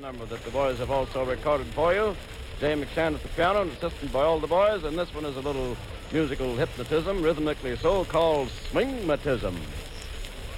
number that the boys have also recorded for you. Jay McShann at the piano and assisted by all the boys, and this one is a little musical hypnotism, rhythmically so, called swingmatism.